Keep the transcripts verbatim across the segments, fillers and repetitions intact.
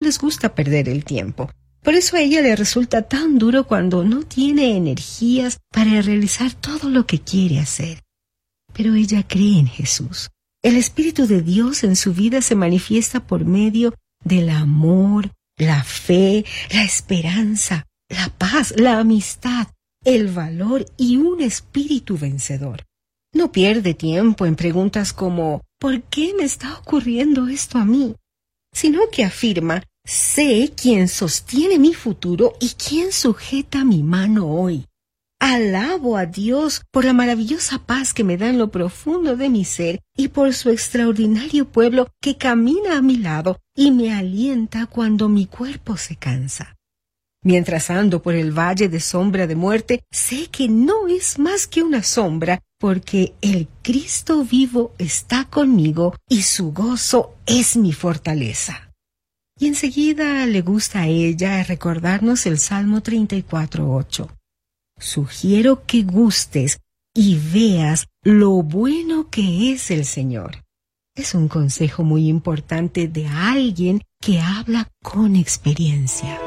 les gusta perder el tiempo. Por eso a ella le resulta tan duro cuando no tiene energías para realizar todo lo que quiere hacer. Pero ella cree en Jesús. El Espíritu de Dios en su vida se manifiesta por medio del amor, la fe, la esperanza, la paz, la amistad, el valor y un espíritu vencedor. No pierde tiempo en preguntas como ¿por qué me está ocurriendo esto a mí? Sino que afirma, sé quién sostiene mi futuro y quién sujeta mi mano hoy. Alabo a Dios por la maravillosa paz que me da en lo profundo de mi ser y por su extraordinario pueblo que camina a mi lado y me alienta cuando mi cuerpo se cansa. Mientras ando por el valle de sombra de muerte, sé que no es más que una sombra, porque el Cristo vivo está conmigo y su gozo es mi fortaleza. Y enseguida le gusta a ella recordarnos el Salmo treinta y cuatro, ocho. Sugiero que gustes y veas lo bueno que es el Señor. Es un consejo muy importante de alguien que habla con experiencia.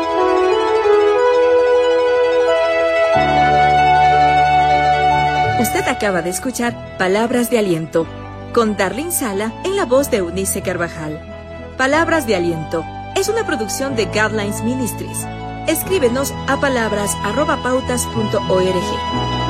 Usted acaba de escuchar Palabras de Aliento, con Darlene Sala en la voz de Eunice Carvajal. Palabras de Aliento es una producción de Guidelines Ministries. Escríbenos a palabras arroba pautas punto org.